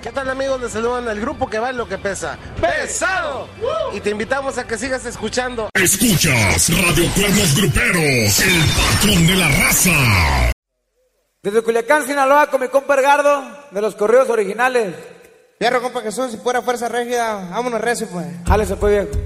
¿Qué tal, amigos? Les saludan el grupo que vale lo que pesa. ¡Pesado! Y te invitamos a que sigas escuchando. Escuchas Radio Cuernos Gruperos, el patrón de la raza. Desde Culiacán, Sinaloa, con mi compa Edgardo, de los corridos originales. Fierro, compa Jesús, si fuera fuerza rígida, vámonos recio, pues. Jálese, pues, viejo.